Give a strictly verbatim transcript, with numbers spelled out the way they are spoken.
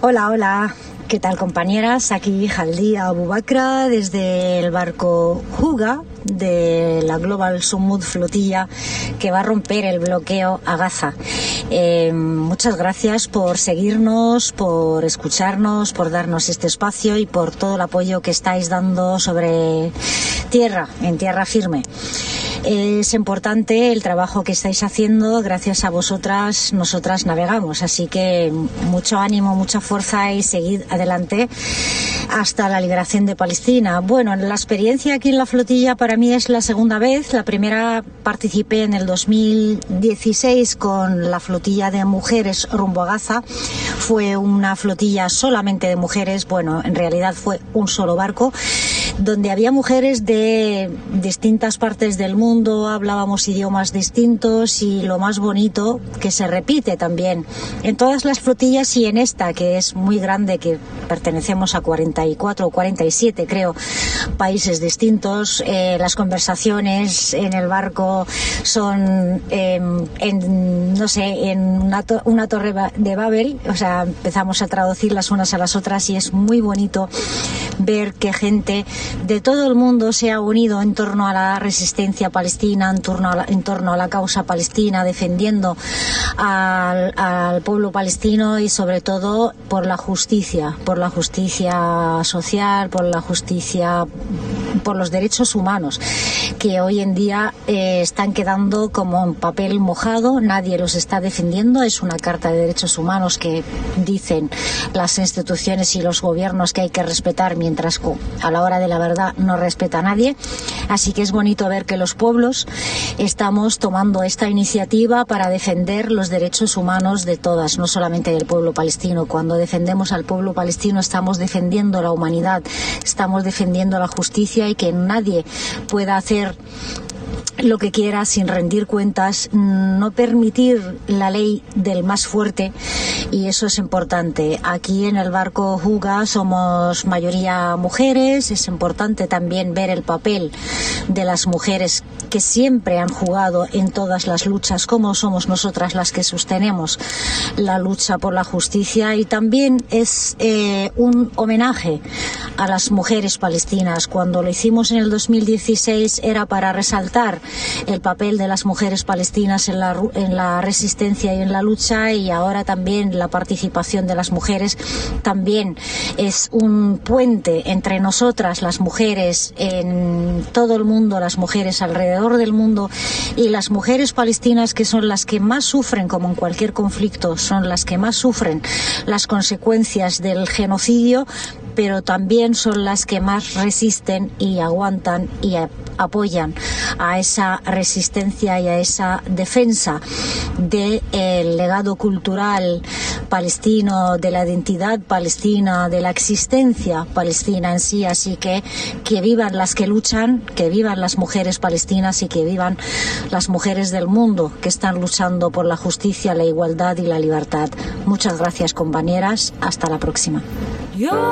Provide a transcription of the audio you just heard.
Hola, hola. ¿Qué tal, compañeras? Aquí Jaldía Abubakra desde el barco Juga de la Global Sumud Flotilla que va a romper el bloqueo a Gaza. Eh, muchas gracias por seguirnos, por escucharnos, por darnos este espacio y por todo el apoyo que estáis dando sobre tierra, en tierra firme. Es importante el trabajo que estáis haciendo, gracias a vosotras nosotras navegamos, así que mucho ánimo, mucha fuerza y seguid adelante hasta la liberación de Palestina. Bueno, la experiencia aquí en la flotilla para mí es la segunda vez. La primera participé en el dos mil dieciséis con la flotilla de mujeres rumbo a Gaza. Fue una flotilla solamente de mujeres, bueno, en realidad fue un solo barco, donde había mujeres de distintas partes del mundo, hablábamos idiomas distintos y lo más bonito, que se repite también en todas las flotillas y en esta, que es muy grande, que pertenecemos a cuarenta y cuatro o cuarenta y siete, creo, países distintos. Eh, las conversaciones en el barco son eh, en, no sé, en una, to- una torre de Babel, o sea, empezamos a traducir las unas a las otras y es muy bonito ver que gente de todo el mundo se ha unido en torno a la resistencia palestina, en torno a la, en torno a la causa palestina, defendiendo al, al pueblo palestino y sobre todo por la justicia, por la justicia social, por la justicia, por los derechos humanos, que hoy en día eh, están quedando como en papel mojado, nadie los está defendiendo. Es una carta de derechos humanos que dicen las instituciones y los gobiernos que hay que respetar, mientras que a la hora de la verdad no respeta a nadie. Así que es bonito ver que los pueblos estamos tomando esta iniciativa para defender los derechos humanos de todas, no solamente del pueblo palestino. Cuando defendemos al pueblo palestino estamos defendiendo la humanidad, estamos defendiendo la justicia y que nadie pueda hacer lo que quiera sin rendir cuentas, no permitir la ley del más fuerte, y eso es importante. Aquí en el barco Juga somos mayoría mujeres. Es importante también ver el papel de las mujeres que siempre han jugado en todas las luchas, como somos nosotras las que sostenemos la lucha por la justicia, y también es eh, un homenaje a las mujeres palestinas. Cuando lo hicimos en el dos mil dieciséis era para resaltar el papel de las mujeres palestinas en la, en la resistencia y en la lucha, y ahora también la participación de las mujeres también es un puente entre nosotras, las mujeres en todo el mundo, las mujeres alrededor del mundo, y las mujeres palestinas, que son las que más sufren, como en cualquier conflicto, son las que más sufren las consecuencias del genocidio, pero también son las que más resisten y aguantan y a, apoyan a esa resistencia y a esa defensa del legado cultural palestino, de la identidad palestina, de la existencia palestina en sí. Así que que vivan las que luchan, que vivan las mujeres palestinas y que vivan las mujeres del mundo que están luchando por la justicia, la igualdad y la libertad. Muchas gracias, compañeras. Hasta la próxima. Yo